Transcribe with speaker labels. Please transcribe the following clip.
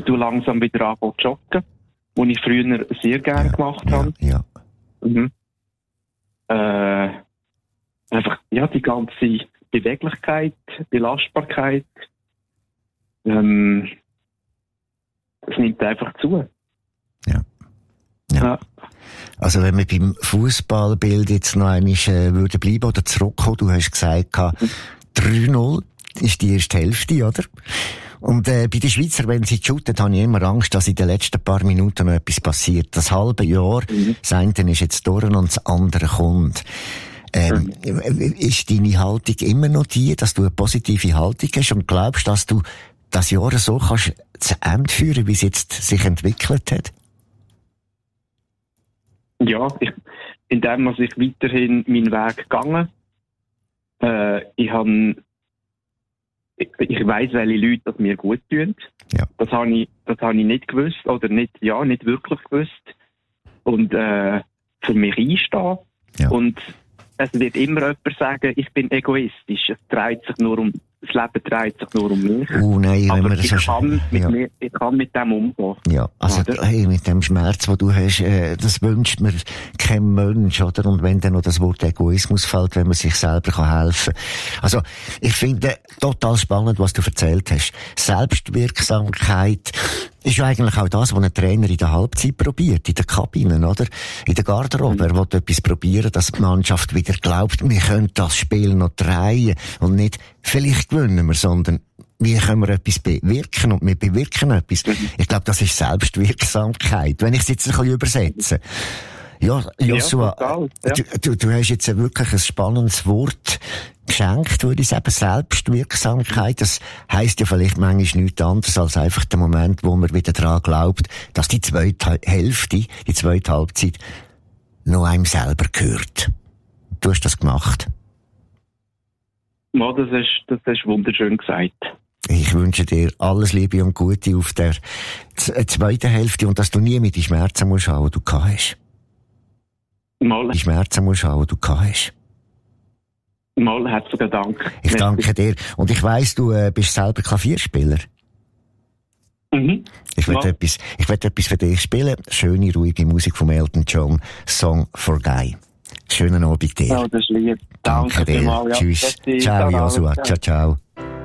Speaker 1: tue langsam wieder an zu joggen, was ich früher sehr gerne gemacht habe.
Speaker 2: Ja.
Speaker 1: Mhm. Einfach, ja, die ganze Beweglichkeit, Belastbarkeit, das nimmt einfach zu.
Speaker 2: Ja. Also wenn wir beim Fußballbild jetzt noch einmal würden bleiben oder zurückkommen, du hast gesagt, 3-0 ist die erste Hälfte, oder? Und bei den Schweizer, wenn sie shooten, habe ich immer Angst, dass in den letzten paar Minuten noch etwas passiert. Das halbe Jahr, das eine ist jetzt durch und das andere kommt. Ist deine Haltung immer noch die, dass du eine positive Haltung hast und glaubst, dass du das Jahr so kannst zu Ende führen, wie es jetzt sich entwickelt hat?
Speaker 1: Ja, indem ich weiterhin meinen Weg gegangen. Ich weiss, welche Leute das mir gut tun.
Speaker 2: Ja.
Speaker 1: Das habe ich nicht gewusst oder nicht wirklich gewusst. Und für mich einstehen.
Speaker 2: Ja.
Speaker 1: Und es wird immer jemand sagen, ich bin egoistisch. Das Leben dreht sich nur um mich.
Speaker 2: Nein,
Speaker 1: aber
Speaker 2: wenn wir
Speaker 1: ich kann mit dem umgehen.
Speaker 2: Ja, also hey, mit dem Schmerz, den du hast, das wünscht mir kein Mensch, oder? Und wenn dann noch das Wort Egoismus fällt, wenn man sich selber helfen kann. Also, ich finde total spannend, was du erzählt hast. Selbstwirksamkeit ist ja eigentlich auch das, was ein Trainer in der Halbzeit probiert, in der Kabine, oder? In der Garderobe. Er will etwas probieren, dass die Mannschaft wieder glaubt, wir können das Spiel noch drehen und nicht, vielleicht gewinnen wir, sondern wie können wir etwas bewirken und wir bewirken etwas. Ich glaube, das ist Selbstwirksamkeit. Wenn ich es jetzt ein bisschen übersetze. Ja, Joshua, du hast jetzt wirklich ein spannendes Wort geschenkt, würde ich sagen, Selbstwirksamkeit. Das heisst ja vielleicht manchmal nichts anderes als einfach der Moment, wo man wieder daran glaubt, dass die zweite Hälfte, die zweite Halbzeit noch einem selber gehört. Du hast das gemacht.
Speaker 1: Ja, das hast wunderschön gesagt.
Speaker 2: Ich wünsche dir alles Liebe und Gute auf der zweiten Hälfte und dass du nie mit den Schmerzen musst schauen, die du gehabt hast.
Speaker 1: Mal.
Speaker 2: Die Schmerzen musst schauen, die du gehabt hast.
Speaker 1: Mal, herzlichen Dank.
Speaker 2: Ich danke dir. Und ich weiss, du bist selber Klavierspieler.
Speaker 1: Mhm.
Speaker 2: Ich will etwas für dich spielen. Schöne, ruhige Musik von Elton John. Song for Guy. Schönen Abend dir.
Speaker 1: Ja, das ist lieb.
Speaker 2: Danke dir.
Speaker 1: Vielmals, ja.
Speaker 2: Tschüss. Ciao, Joshua. Ciao, ciao.